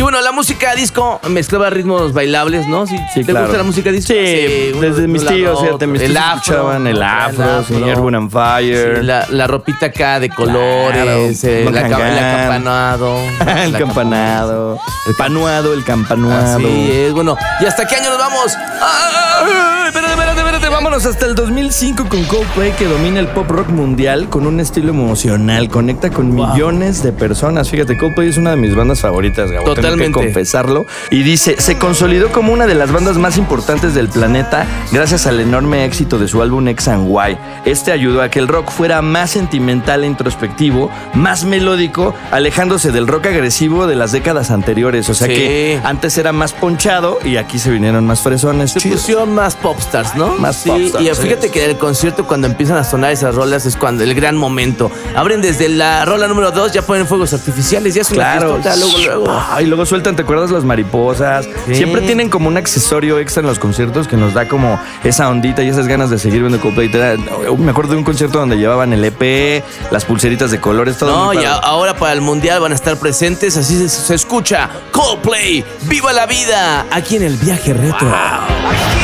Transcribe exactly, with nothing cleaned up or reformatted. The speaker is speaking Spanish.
bueno, la música disco mezclaba ritmos bailables, ¿no? ¿Sí, Sí, ¿Te claro. gusta la música disco? Sí, uno- desde mis uno al tíos, otro. fíjate, mis tíos el afro, escuchaban el afro, sí, Earth, and Fire. Sí, la, la ropita acá de colores, Claro, eh, la, ca- el Bacangán. acampanado. el la campanado, el panuado, el campanuado. Así es, bueno. ¿Y hasta qué año nos vamos? Ay, espérate, espérate, espérate, vámonos hasta el dos mil cinco con Coldplay, que domina el pop rock mundial con un estilo emocional, conecta con Wow. millones de personas. Fíjate, Coldplay es una de mis bandas favoritas, Gabo, tengo Totalmente. que confesarlo. Y dice, se consolidó como una de las bandas más importantes del planeta gracias al enorme éxito de su álbum X and Y. Este ayudó a que el rock fuera más sentimental e introspectivo, más melódico, alejándose del rock agresivo de las décadas anteriores. O sea Sí. que antes era más ponchado y aquí se vinieron más fresones. Se chidos. pusieron más popstars, ¿no? Más sí, popstars, y sí. fíjate que en el concierto cuando empiezan a sonar esas rolas es cuando el gran momento. Abren desde la rola número dos, ya ponen fuegos artificiales, ya es una Claro. fiestota, luego, luego. Ah, y luego sueltan, ¿te acuerdas las mariposas? Sí. Siempre tienen como un accesorio extra en los conciertos que nos da como esa ondita y esas ganas de seguir viendo Coldplay. Te da- Me acuerdo de un concierto donde llevaban el E P, las pulseritas de colores, todo. No, muy y padre. a- ahora para el mundial van a estar presentes, así se, se escucha Coldplay, ¡viva la vida! Aquí en el viaje retro.